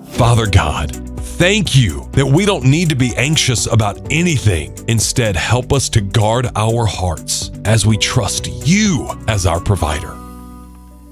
Father God, thank you that we don't need to be anxious about anything. Instead, help us to guard our hearts as we trust you as our provider.